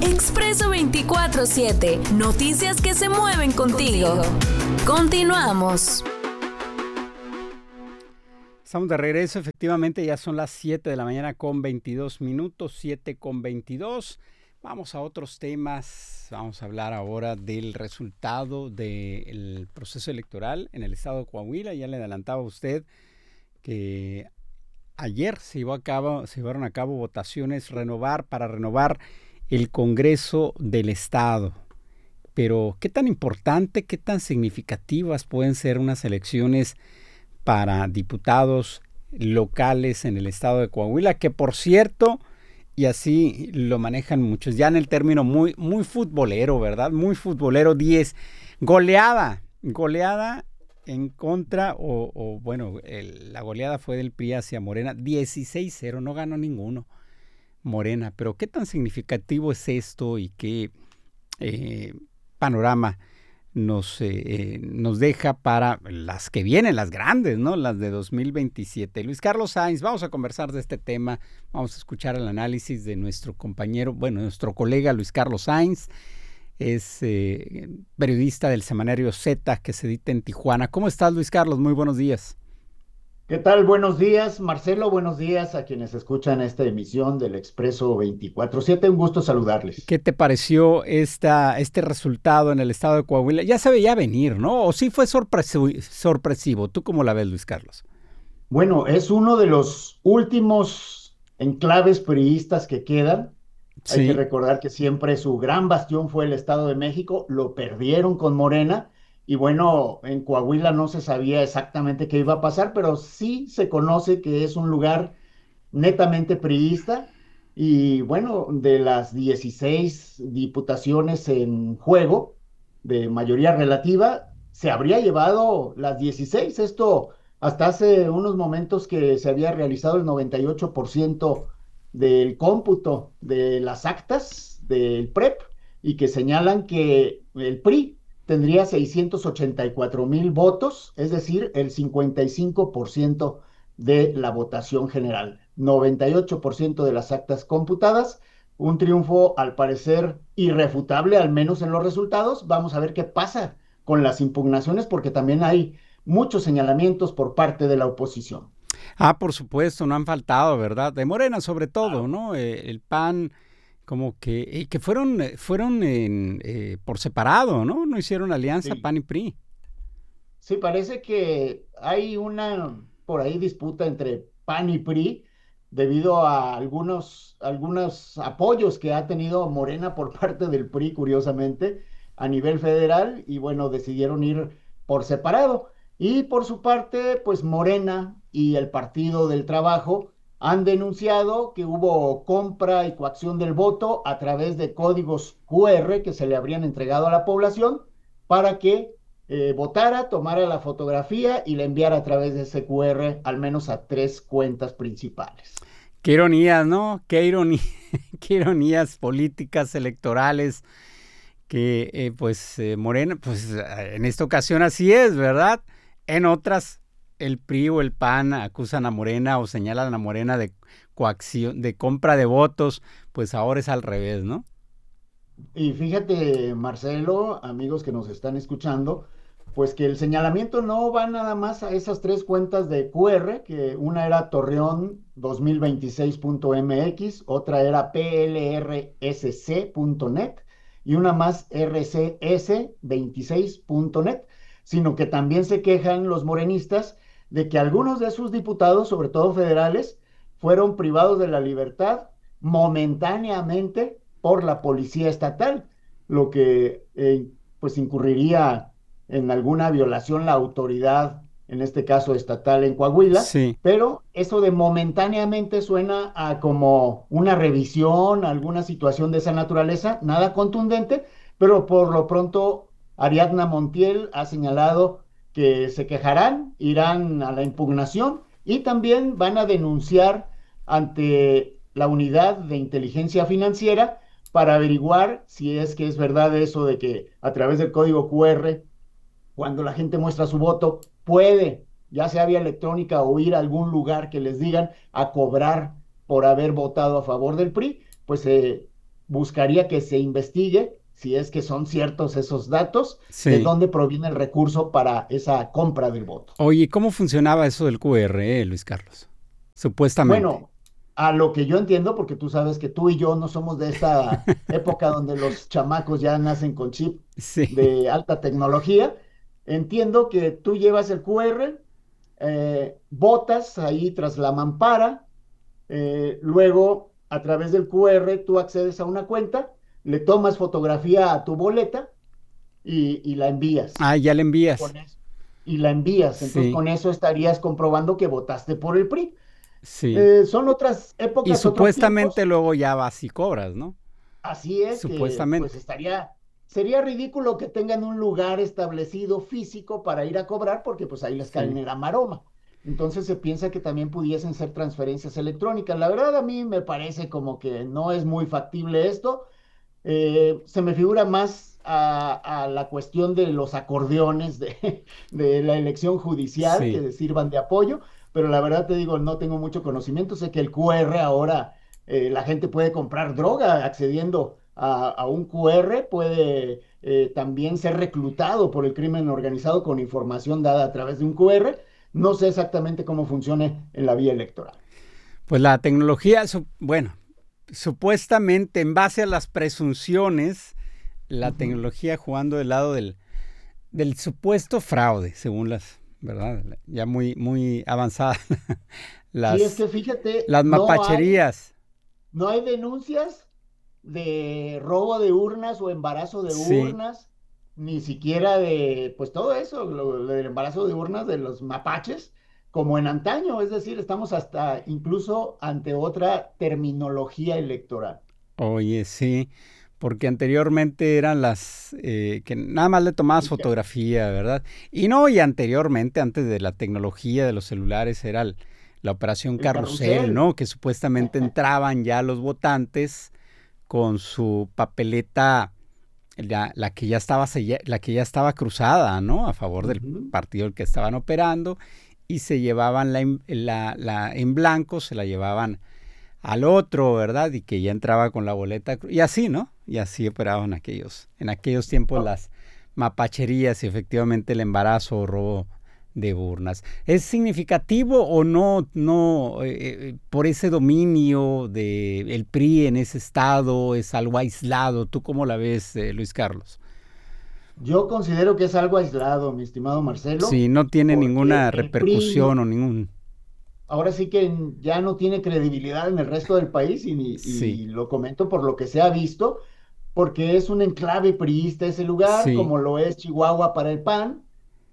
Expreso 24/7. Noticias que se mueven contigo. Continuamos. Estamos de regreso, efectivamente ya son las 7 de la mañana con 22 minutos, 7 con 22. Vamos a otros temas, vamos a hablar ahora del resultado del proceso electoral en el estado de Coahuila. Ya le adelantaba a usted que ayer se llevaron a cabo votaciones para renovar el Congreso del Estado. Pero, ¿qué tan importante, qué tan significativas pueden ser unas elecciones para diputados locales en el estado de Coahuila? Que, por cierto, y así lo manejan muchos, ya en el término muy, muy futbolero, ¿verdad? Muy futbolero, 10. Goleada en contra, la goleada fue del PRI hacia Morena, 16-0, no ganó ninguno Morena. Pero ¿qué tan significativo es esto y qué panorama nos deja para las que vienen, las grandes, ¿no? Las de 2027. Luis Carlos Sainz, vamos a conversar de este tema, vamos a escuchar el análisis de nuestro colega Luis Carlos Sainz. Es periodista del semanario Z que se edita en Tijuana. ¿Cómo estás, Luis Carlos? Muy buenos días. ¿Qué tal? Buenos días, Marcelo. Buenos días a quienes escuchan esta emisión del Expreso 24/7. Un gusto saludarles. ¿Qué te pareció este resultado en el estado de Coahuila? Ya se veía venir, ¿no? ¿O sí fue sorpresivo? ¿Tú cómo la ves, Luis Carlos? Bueno, es uno de los últimos enclaves priistas que quedan. Sí. Hay que recordar que siempre su gran bastión fue el Estado de México. Lo perdieron con Morena. Y bueno, en Coahuila no se sabía exactamente qué iba a pasar, pero sí se conoce que es un lugar netamente priista. Y bueno, de las 16 diputaciones en juego, de mayoría relativa, se habría llevado las 16. Esto hasta hace unos momentos que se había realizado el 98% del cómputo de las actas del PREP y que señalan que el PRI tendría 684,000 votos, es decir, el 55% de la votación general. 98% de las actas computadas, un triunfo al parecer irrefutable, al menos en los resultados. Vamos a ver qué pasa con las impugnaciones, porque también hay muchos señalamientos por parte de la oposición. Por supuesto, no han faltado, ¿verdad? De Morena sobre todo, ¿no? El PAN como que fueron por separado, ¿no? No hicieron alianza, Sí. PAN y PRI. Sí, parece que hay una por ahí disputa entre PAN y PRI debido a algunos apoyos que ha tenido Morena por parte del PRI, curiosamente, a nivel federal, y bueno, decidieron ir por separado. Y por su parte, pues Morena y el Partido del Trabajo han denunciado que hubo compra y coacción del voto a través de códigos QR que se le habrían entregado a la población para que votara, tomara la fotografía y la enviara a través de ese QR al menos a 3 cuentas principales. Qué ironías, ¿no? Qué ironías políticas electorales que Morena, pues en esta ocasión así es, ¿verdad? En otras, el PRI o el PAN acusan a Morena o señalan a Morena de coacción, de compra de votos, pues ahora es al revés, ¿no? Y fíjate, Marcelo, amigos que nos están escuchando, pues que el señalamiento no va nada más a esas 3 cuentas de QR, que una era Torreón 2026.mx, otra era plrsc.net y una más rcs26.net, sino que también se quejan los morenistas de que algunos de sus diputados, sobre todo federales, fueron privados de la libertad momentáneamente por la policía estatal, lo que pues incurriría en alguna violación a la autoridad, en este caso estatal en Coahuila, Sí. pero eso de momentáneamente suena a como una revisión, alguna situación de esa naturaleza, nada contundente, pero por lo pronto Ariadna Montiel ha señalado que se quejarán, irán a la impugnación y también van a denunciar ante la unidad de inteligencia financiera para averiguar si es que es verdad eso de que a través del código QR, cuando la gente muestra su voto, puede, ya sea vía electrónica o ir a algún lugar que les digan a cobrar por haber votado a favor del PRI, pues buscaría que se investigue si es que son ciertos esos datos, de Sí. dónde proviene el recurso para esa compra del voto. Oye, ¿cómo funcionaba eso del QR, Luis Carlos? Supuestamente. Bueno, a lo que yo entiendo, porque tú sabes que tú y yo no somos de esta época donde los chamacos ya nacen con chip Sí. de alta tecnología, entiendo que tú llevas el QR, votas ahí tras la mampara, luego a través del QR tú accedes a una cuenta, le tomas fotografía a tu boleta y la envías. Ah, ya le envías. Con eso. Y la envías. Entonces Sí, con eso estarías comprobando que votaste por el PRI. sí. Son otras Y épocas, otros supuestamente tiempos. luego ya vas y cobras, ¿no? Así es que pues Supuestamente. sería ridículo que tengan un lugar establecido físico para ir a cobrar porque pues ahí les caen Sí. en la maroma. Entonces se piensa que también pudiesen ser transferencias electrónicas. La verdad a mí me parece como que no es muy factible esto. Se me figura más a la cuestión de los acordeones de la elección judicial Sí. que sirvan de apoyo, pero la verdad te digo, no tengo mucho conocimiento. Sé que el QR ahora la gente puede comprar droga accediendo a un QR, puede también ser reclutado por el crimen organizado con información dada a través de un QR. No sé exactamente cómo funcione en la vía electoral. Pues la tecnología, bueno, supuestamente en base a las presunciones, la Ujú. tecnología jugando del lado del supuesto fraude, según ¿verdad? Ya muy, muy avanzadas Sí, es las, que fíjate, las mapacherías. no hay denuncias de robo de urnas o embarazo de Sí. urnas, ni siquiera de, pues todo eso, lo del embarazo de urnas de los mapaches, como en antaño, es decir, estamos hasta incluso ante otra terminología electoral. Oye, sí, porque anteriormente eran que nada más le tomabas Fíjate, fotografía, ¿verdad? Y no, y anteriormente, antes de la tecnología de los celulares, era la operación el carrusel, carrusel. ¿no? Que supuestamente entraban ya los votantes con su papeleta, la que ya estaba la que ya estaba cruzada, ¿no? A favor del Ujú. partido que estaban operando, y se llevaban en blanco, se la llevaban al otro, ¿verdad? Y que ya entraba con la boleta. Y así, ¿no? Y así operaban en aquellos tiempos Ah, las mapacherías y efectivamente el embarazo o robo de urnas. ¿Es significativo o no por ese dominio del PRI en ese estado? ¿Es algo aislado? ¿Tú cómo la ves, Luis Carlos? yo considero que es algo aislado, mi estimado Sí, Marcelo, no tiene porque ninguna el PRI repercusión o ningún... ahora sí que ya no tiene credibilidad en el resto del país Sí, y lo comento por lo que se ha visto, porque es un enclave priista ese lugar, sí, como lo es Chihuahua para el PAN.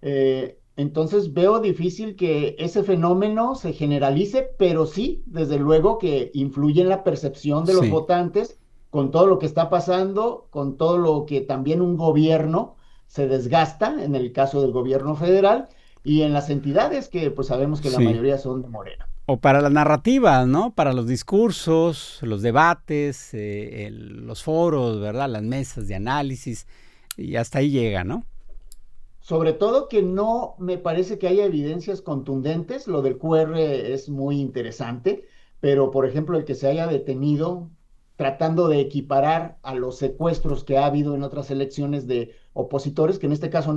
Entonces veo difícil que ese fenómeno se generalice, pero sí, desde luego que influye en la percepción de los sí. votantes con todo lo que está pasando, con todo lo que también un gobierno se desgasta, en el caso del gobierno federal, y en las entidades que pues sabemos que la Sí. mayoría son de Morena. O para las narrativas, ¿no? Para los discursos, los debates, los foros, ¿verdad? Las mesas de análisis, y hasta ahí llega, ¿no? Sobre todo que no me parece que haya evidencias contundentes. Lo del QR es muy interesante, pero por ejemplo el que se haya detenido tratando de equiparar a los secuestros que ha habido en otras elecciones de opositores, que en este caso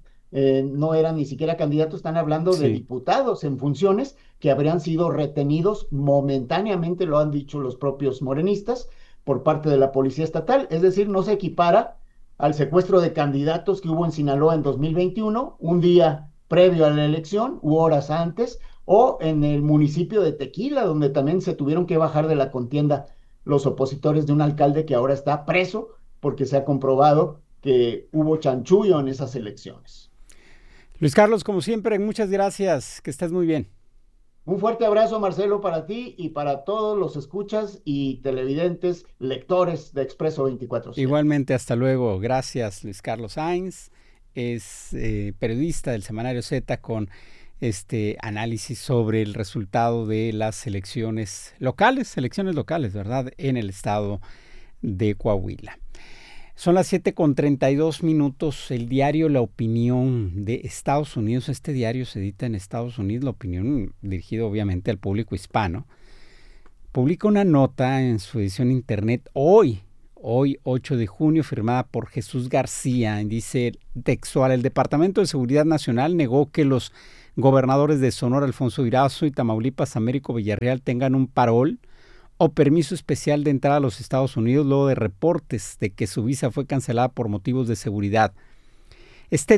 no eran ni siquiera candidatos, están hablando de Sí, diputados en funciones que habrían sido retenidos momentáneamente, lo han dicho los propios morenistas, por parte de la Policía Estatal. Es decir, no se equipara al secuestro de candidatos que hubo en Sinaloa en 2021, un día previo a la elección u horas antes, o en el municipio de Tequila, donde también se tuvieron que bajar de la contienda los opositores de un alcalde que ahora está preso porque se ha comprobado que hubo chanchullo en esas elecciones. Luis Carlos, como siempre, muchas gracias, que estés muy bien. Un fuerte abrazo, Marcelo, para ti y para todos los escuchas y televidentes, lectores de Expreso 24/7. Igualmente, hasta luego. Gracias, Luis Carlos Sainz. Es periodista del Semanario Z con este análisis sobre el resultado de las elecciones locales, ¿verdad? En el estado de Coahuila. Son las 7:32. El diario La Opinión de Estados Unidos, este diario se edita en Estados Unidos, La Opinión, dirigido obviamente al público hispano, publica una nota en su edición internet hoy 8 de junio, firmada por Jesús García. Dice textual: el Departamento de Seguridad Nacional negó que los gobernadores de Sonora, Alfonso Durazo, y Tamaulipas, Américo Villarreal, tengan un parol o permiso especial de entrada a los Estados Unidos luego de reportes de que su visa fue cancelada por motivos de seguridad. Este